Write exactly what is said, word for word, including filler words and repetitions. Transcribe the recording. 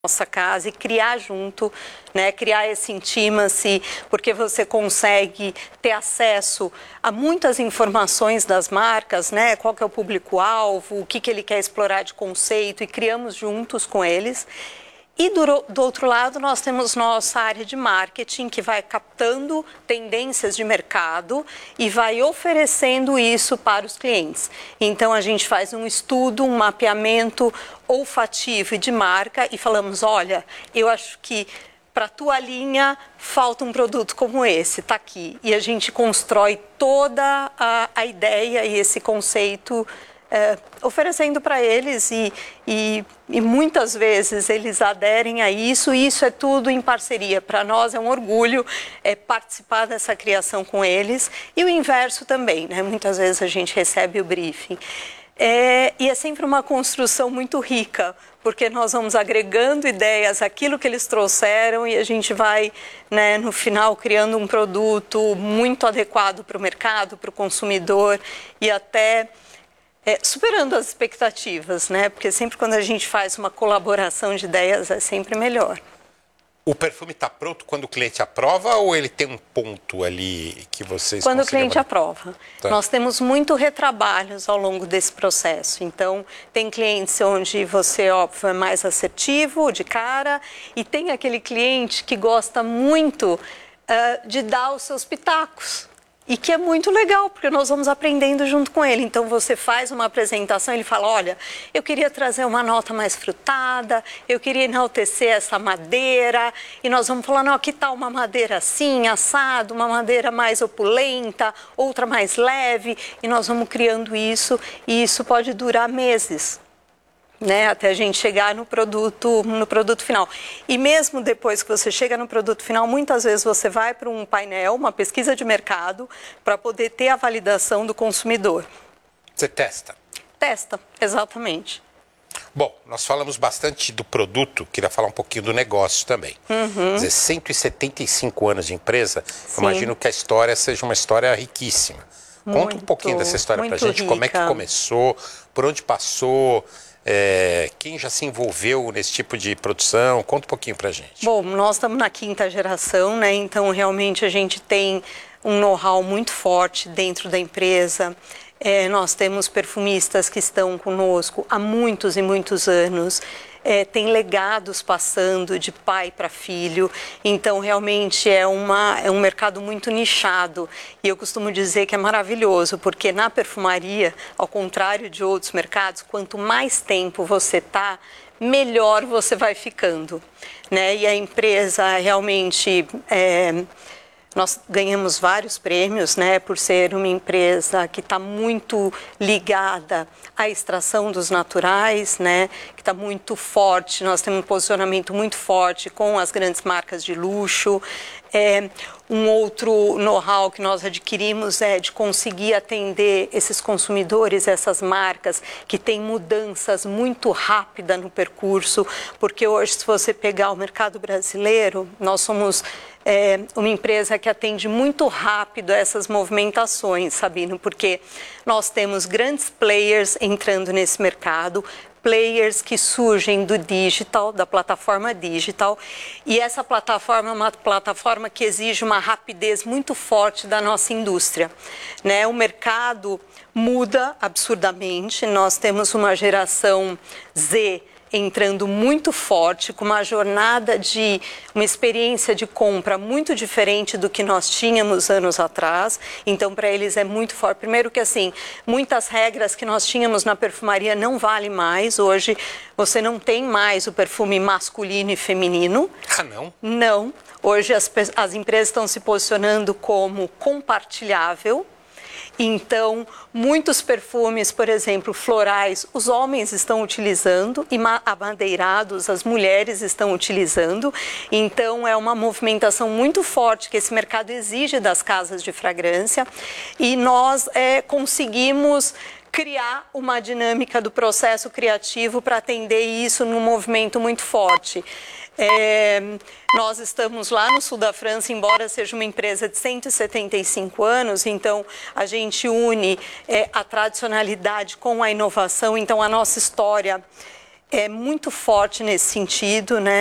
nossa casa e criar junto, né, criar esse intimacy, porque você consegue ter acesso a muitas informações das marcas, né, qual que é o público-alvo, o que, que ele quer explorar de conceito, e criamos juntos com eles. E do, do outro lado, nós temos nossa área de marketing, que vai captando tendências de mercado e vai oferecendo isso para os clientes. Então, a gente faz um estudo, um mapeamento olfativo e de marca e falamos, olha, eu acho que para a tua linha falta um produto como esse, está aqui. E a gente constrói toda a, a ideia e esse conceito É, oferecendo para eles e, e, e muitas vezes eles aderem a isso, e isso é tudo em parceria. Para nós é um orgulho é, participar dessa criação com eles, e o inverso também, né? Muitas vezes a gente recebe o briefing. É, e é sempre uma construção muito rica, porque nós vamos agregando ideias àquilo que eles trouxeram e a gente vai, né, no final, criando um produto muito adequado para o mercado, para o consumidor e até... É, superando as expectativas, né? Porque sempre quando a gente faz uma colaboração de ideias é sempre melhor. O perfume está pronto quando o cliente aprova ou ele tem um ponto ali que vocês... Quando o cliente aprova. Tá. Nós temos muito retrabalhos ao longo desse processo. Então, tem clientes onde você, óbvio, é mais assertivo, de cara, e tem aquele cliente que gosta muito uh, de dar os seus pitacos. E que é muito legal, porque nós vamos aprendendo junto com ele. Então, você faz uma apresentação, ele fala, olha, eu queria trazer uma nota mais frutada, eu queria enaltecer essa madeira, e nós vamos falar, não, aqui está uma madeira assim, assado, uma madeira mais opulenta, outra mais leve, e nós vamos criando isso, e isso pode durar meses, né, até a gente chegar no produto, no produto final. E mesmo depois que você chega no produto final, muitas vezes você vai para um painel, uma pesquisa de mercado, para poder ter a validação do consumidor. Você testa? Testa, exatamente. Bom, nós falamos bastante do produto, queria falar um pouquinho do negócio também. Uhum. Quer dizer, cento e setenta e cinco anos de empresa, Sim. imagino que a história seja uma história riquíssima. Conta Muito, um pouquinho dessa história para a gente, rica. Como é que começou, por onde passou... É, quem já se envolveu nesse tipo de produção? Conta um pouquinho pra gente. Bom, nós estamos na quinta geração, né? Então realmente a gente tem um know-how muito forte dentro da empresa. É, nós temos perfumistas que estão conosco há muitos e muitos anos. É, tem legados passando de pai para filho, então realmente é, uma, é um mercado muito nichado, e eu costumo dizer que é maravilhoso, porque na perfumaria, ao contrário de outros mercados, quanto mais tempo você está, melhor você vai ficando, né? E a empresa realmente... É, nós ganhamos vários prêmios, né, por ser uma empresa que está muito ligada à extração dos naturais, né, que está muito forte. Nós temos um posicionamento muito forte com as grandes marcas de luxo. É, um outro know-how que nós adquirimos é de conseguir atender esses consumidores, essas marcas que têm mudanças muito rápidas no percurso, porque hoje, se você pegar o mercado brasileiro, nós somos é, uma empresa que atende muito rápido essas movimentações, Sabino, porque nós temos grandes players entrando nesse mercado, players que surgem do digital, da plataforma digital, e essa plataforma é uma plataforma que exige uma rapidez muito forte da nossa indústria, né? O mercado muda absurdamente, nós temos uma geração Z entrando muito forte, com uma jornada de uma experiência de compra muito diferente do que nós tínhamos anos atrás. Então, para eles é muito forte. Primeiro que, assim, muitas regras que nós tínhamos na perfumaria não valem mais. Hoje, você não tem mais o perfume masculino e feminino. Ah, não? Não. Hoje, as, as empresas estão se posicionando como compartilhável. Então, muitos perfumes, por exemplo, florais, os homens estão utilizando, e amadeirados, as mulheres estão utilizando. Então, é uma movimentação muito forte que esse mercado exige das casas de fragrância, e nós é, conseguimos criar uma dinâmica do processo criativo para atender isso num movimento muito forte. É, nós estamos lá no sul da França, embora seja uma empresa de cento e setenta e cinco anos, então a gente une é, a tradicionalidade com a inovação. Então a nossa história é muito forte nesse sentido, né?